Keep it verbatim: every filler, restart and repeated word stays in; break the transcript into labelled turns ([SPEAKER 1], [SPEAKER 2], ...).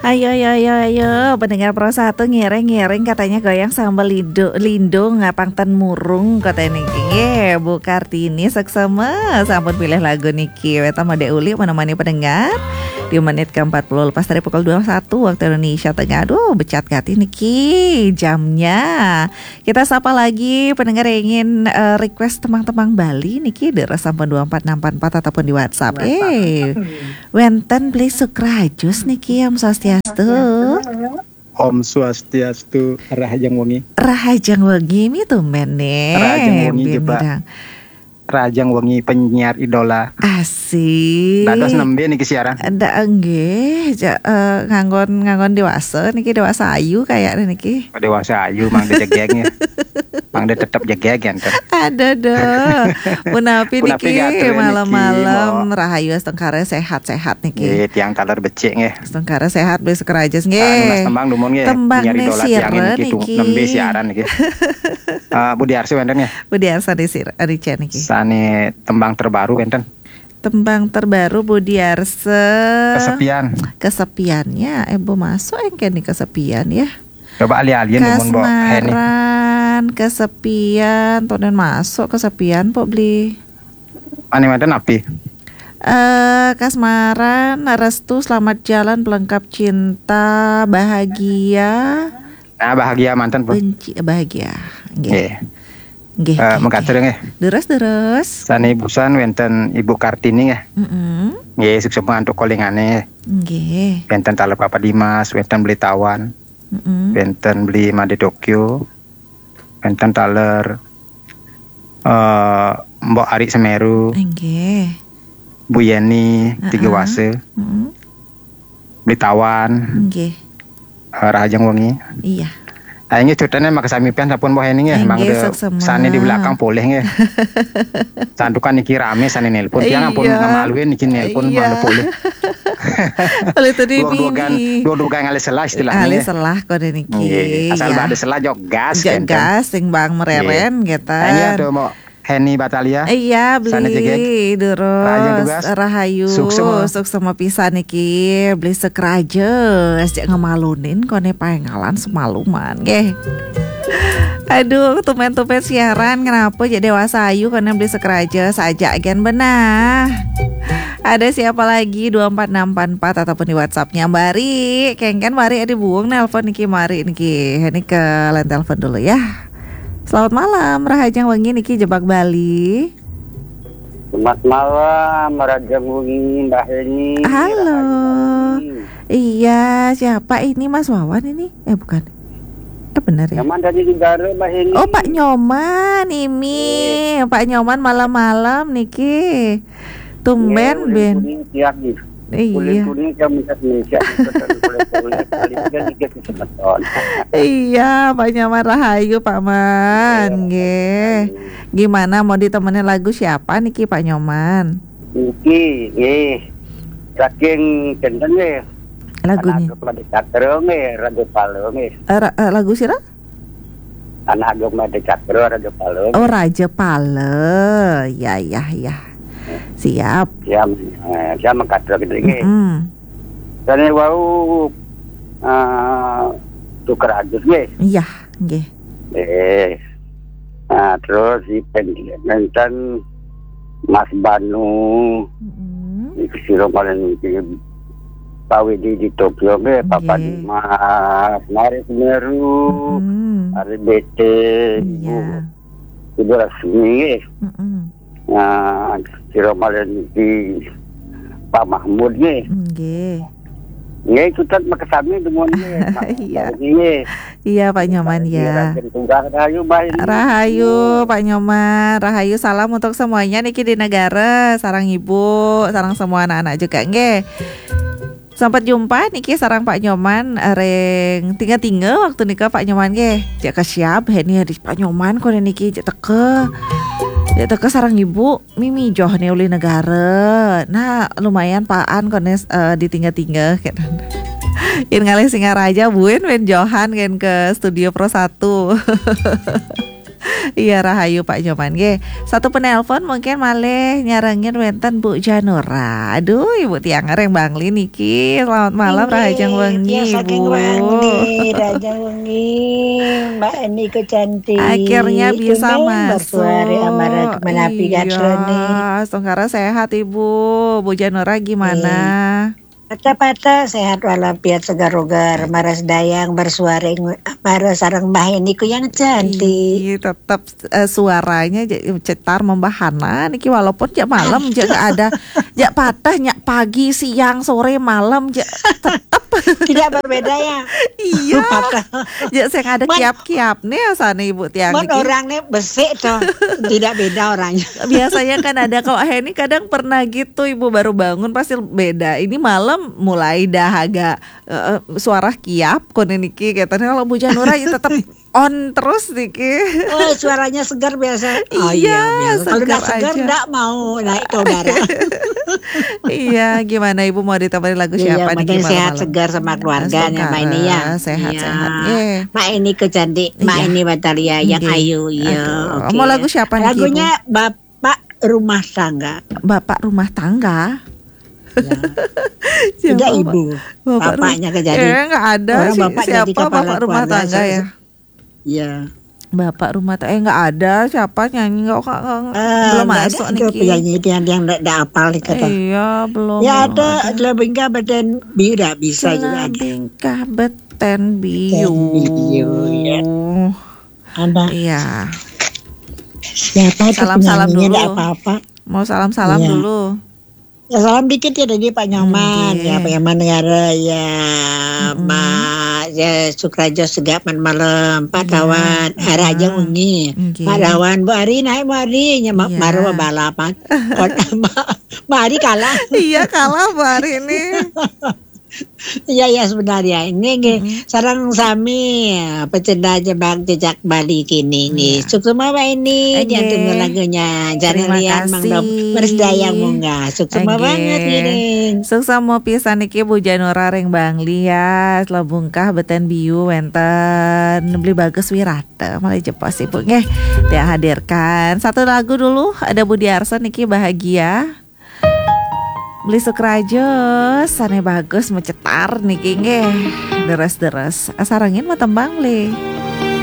[SPEAKER 1] Ayo, ayo, ayo, ayo, pendengar Pro satu ngiring-ngiring katanya goyang sambal lido, lindo ngapang ten murung katanya niki. Ye, Bu Kartini seksama sampun pilih lagu niki. Weta Made Uli menemani pendengar di menit ke empat puluh lepas dari pukul dua puluh satu waktu Indonesia Tengah. Aduh, becat gati niki jamnya. Kita sapa lagi pendengar yang ingin uh, request temang-temang Bali niki deres sampun dua empat enam empat empat ataupun di WhatsApp. Eh, wenten beli sukrajus niki Om Swastiastu.
[SPEAKER 2] Om Swastiastu, Rahajang Wengi.
[SPEAKER 1] Rahajang Wengi mi tumben nih.
[SPEAKER 2] Rahajang Wengi coba. Rajang Wengi penyiar idola.
[SPEAKER 1] Asik.
[SPEAKER 2] Dados nembe niki siaran.
[SPEAKER 1] Ada nggih, ja, uh, nganggon nganggon dewasa niki dewasa ayu kayak niki.
[SPEAKER 2] Dewasa ayu mang de jegengnya. Mang de tetep jegegen kan.
[SPEAKER 1] Ada deh. Punapi niki malam-malam rahayu astengkare sehat-sehat niki.
[SPEAKER 2] Nggih, tiang taler becik nggih.
[SPEAKER 1] Astengkare sehat beli sekerajas nggih.
[SPEAKER 2] Mas tembang dumun nggih.
[SPEAKER 1] Penyiar
[SPEAKER 2] idola tiang niki nembe siaran niki. Uh, Budi Arsi wenten ya.
[SPEAKER 1] Budi Arsi di sir, di niki.
[SPEAKER 2] Sane tembang terbaru wenten.
[SPEAKER 1] Tembang terbaru Budi Arse.
[SPEAKER 2] Kesepian.
[SPEAKER 1] Kesepiannya Ebo masuk engke nih kesepian ya.
[SPEAKER 2] Coba alih-alih numun Mbok Heni.
[SPEAKER 1] Kasmaran, kesepian, tonen masuk kesepian po beli.
[SPEAKER 2] Ane wenten api?
[SPEAKER 1] Eh, kasmaran, restu, selamat jalan, pelengkap cinta, bahagia.
[SPEAKER 2] Nah, bahagia mantan po.
[SPEAKER 1] Benci, bahagia.
[SPEAKER 2] Nggih.
[SPEAKER 1] Nggih.
[SPEAKER 2] Eh, mengkatur nggih.
[SPEAKER 1] Deres-deres.
[SPEAKER 2] Sane busan wenten Ibu Kartini nggih.
[SPEAKER 1] Heeh.
[SPEAKER 2] Nggih, sukses mantuk kolingane.
[SPEAKER 1] Nggih.
[SPEAKER 2] Wenten Talep Papa Dimas, wenten beli Tawan.
[SPEAKER 1] Heeh.
[SPEAKER 2] Wenten beli Made Tokyo. Wenten taler uh, Mbok Ari Semeru.
[SPEAKER 1] Nggih.
[SPEAKER 2] Bu Yeni Tiga Wase.
[SPEAKER 1] Heeh.
[SPEAKER 2] Beli Tawan.
[SPEAKER 1] Nggih.
[SPEAKER 2] Uh, Rahajang Wengi.
[SPEAKER 1] Iya.
[SPEAKER 2] Akhirnya cutanya mak kesamipian sapun boh ini nggih, mang de sane di belakang boleh nggih. Sandukan niki rame sane nelpon, tiang ampun ngamaluin niki nelpon mang de boleh.
[SPEAKER 1] Oleh tadi
[SPEAKER 2] mimi. Dua-dua ngali selah istilahnya.
[SPEAKER 1] Ngali selah kode niki.
[SPEAKER 2] Asal bade selah jog gas.
[SPEAKER 1] Jog gas sing bang mereren gitu.
[SPEAKER 2] Hanya tuh mau Heni Batalia.
[SPEAKER 1] Iya beli terus Rahayu suk sama pisah niki beli sekeraja sejak ngemalunin kone paengalan semaluman nggih. Aduh tumen-tumen siaran kenapa jadi dewasa ayu kone beli sekeraja saja gen benah. Ada siapa lagi dua empat enam empat empat ataupun di WhatsAppnya Mari kengken Mari ada buang nelpon niki Mari niki ini ke line telepon dulu ya. Selamat malam, Rahajang Wengi niki Jebak Bali.
[SPEAKER 3] Selamat malam, Rahajang Wengi, Mbak Heni.
[SPEAKER 1] Halo. Iya, siapa ini Mas Wawan ini? Eh bukan. Eh benar ya.
[SPEAKER 3] Nyoman dari negara Mbak Heni.
[SPEAKER 1] Oh Pak Nyoman ini. Eh. Pak Nyoman malam-malam niki. Tumben
[SPEAKER 3] yeah,
[SPEAKER 1] Ben.
[SPEAKER 3] Iya.
[SPEAKER 1] Iya. Iya, Pak Nyoman Rahayu Pak Man. Nggih. Gimana mau ditemenin lagu siapa niki Pak Nyoman?
[SPEAKER 3] Niki, nggih. Saking kenten nggih.
[SPEAKER 1] Lagunya.
[SPEAKER 3] Lagu Cakro nggih, Raja Palo nggih.
[SPEAKER 1] Lagu sira?
[SPEAKER 3] Anak Agung Made Cakro, Raja Palo.
[SPEAKER 1] Oh, Raja Palo. Ya, ya, ya. Siap.
[SPEAKER 3] Siap. Eh, siap mengkatur gitu nggih.
[SPEAKER 1] Heeh.
[SPEAKER 3] Dene wau eh tukar adus nggih.
[SPEAKER 1] Iya, nggih.
[SPEAKER 3] Eh. Nah, terus si penten Mas Banu. Heeh. Iki sira kalian iki Pawe di di Tokyo nggih, Papa Dimas, Mari Semeru, Ari B T,
[SPEAKER 1] Iya.
[SPEAKER 3] Ibu Rasmi nggih.
[SPEAKER 1] Heeh.
[SPEAKER 3] Nah, sira kalian di Pak Mahmud nggih.
[SPEAKER 1] Nggih.
[SPEAKER 3] Nggih, ikutan makasami demun nggih.
[SPEAKER 1] Iya. Iya Pak Nyoman ya.
[SPEAKER 3] Rahayu bae.
[SPEAKER 1] Rahayu Pak Nyoman, Rahayu salam untuk semuanya niki di negara, sarang ibu, sarang semua anak-anak juga nggih. Sampai jumpa niki sarang Pak Nyoman areng tinggal-tinggal waktu nikah Pak Nyoman nggih. Jak siap Heni hari Pak Nyoman kok niki jak teke. Ya teke sarang ibu Mimi joh nih uli negara. Nah lumayan paan kones uh, ditinggal-tinggal kan. In ngalih Singaraja buin wen johan kan ke studio Pro satu. Iya rahayu Pak Nyoman ge. Satu penelpon mungkin malih nyarengin wenten Bu Janura. Aduh Ibu tiang reng Bangli niki. Selamat malam rahajang wengi Bu.
[SPEAKER 4] Rahajang wengi. Mbak Niko cantik.
[SPEAKER 1] Akhirnya bisa masuk.
[SPEAKER 4] Amara menapi
[SPEAKER 1] iya. Songkara sehat Ibu. Bu Janura gimana?
[SPEAKER 4] Patah-patah sehat walafiat segar-ogar maras dayang bersuara maras sarang Mbah Niku yang cantik.
[SPEAKER 1] Iya, tetap uh, suaranya cetar membahana niki walaupun jak malam jak ada jak patah nyak pagi siang sore malam jak tetap
[SPEAKER 4] tidak berbeda ya.
[SPEAKER 1] Iya. Jak saya ada kiap-kiap nih asane Ibu tiang
[SPEAKER 4] niki. Orang nih besek tuh tidak beda orangnya.
[SPEAKER 1] Biasanya kan ada kalau Heni kadang pernah gitu Ibu baru bangun pasti beda. Ini malam mulai dah agak uh, suara kiap kon niki katanya kalau Bu Janura ya tetap on terus niki.
[SPEAKER 4] Oh, suaranya segar biasa. Oh
[SPEAKER 1] iya,
[SPEAKER 4] iya kalau enggak segar enggak mau naik ke udara.
[SPEAKER 1] Iya, gimana Ibu mau ditambahin lagu siapa
[SPEAKER 4] iya,
[SPEAKER 1] nih?
[SPEAKER 4] Sehat segar sama keluarganya Mbak ini ya.
[SPEAKER 1] Sehat-sehat.
[SPEAKER 4] Iya. Mbak ini kecantik, Mbak
[SPEAKER 1] iya.
[SPEAKER 4] ini Batalia yang
[SPEAKER 1] iya.
[SPEAKER 4] ayu ya.
[SPEAKER 1] Okay. Mau lagu siapa nih?
[SPEAKER 4] Lagunya Ibu? Bapak Rumah Tangga.
[SPEAKER 1] Bapak Rumah Tangga.
[SPEAKER 4] Ya. Tidak Ibu,
[SPEAKER 1] bapak
[SPEAKER 4] bapaknya kejadian.
[SPEAKER 1] Eh nggak ada.
[SPEAKER 4] Orang
[SPEAKER 1] si,
[SPEAKER 4] bapak
[SPEAKER 1] siapa
[SPEAKER 4] jadi
[SPEAKER 1] bapak rumah tangga ya?
[SPEAKER 4] Iya.
[SPEAKER 1] Bapak rumah tangga. Eh nggak ada. Siapa nyanyi nggak kok uh, belum masuk nih.
[SPEAKER 4] Penyanyi yang yang tidak apal kata.
[SPEAKER 1] Iya belum.
[SPEAKER 4] Ya ada Celabingkah Beten Biu tidak bisa juga.
[SPEAKER 1] Celabingkah Beten Biu.
[SPEAKER 4] Ya. Ada.
[SPEAKER 1] Iya.
[SPEAKER 4] Siapa itu
[SPEAKER 1] salam-salam dulu.
[SPEAKER 4] Tidak apa-apa.
[SPEAKER 1] Mau salam-salam iya. dulu.
[SPEAKER 4] Ya, salam dikit ya dari Pak Nyoman, okay. Ya Pak Nyoman Negara ya, mm-hmm. Mbak ya Sukrajo Segapan malam, Pak Dawan, yeah. Raja Wengi, okay. Pak Dawan, Bu Ari naik Bu Ari, ya yeah. Marwa balapan, Bu Ari kalah.
[SPEAKER 1] Iya kalah Bu Ari ini.
[SPEAKER 4] Iya ya sebenarnya ini mm-hmm. sarang sami pecinta jebak jejak Bali kini nih. Sukses mama ini okay. Dia tunggu lagunya. Jangan lihat Mang Dom bersdaya munggah. Sukses okay. banget giring.
[SPEAKER 1] Sukses mau pisan niki Bu Janura ring Bangli ya. Selebungkah Beten Biu wenten beli bagus wirata malah jepas Ibu nggih. Dia hadirkan satu lagu dulu ada Budi Arson niki bahagia. Beli Sukrajo, sane bagus mencetar niki nggih. Deres-deres. Asarangin mah tembang le.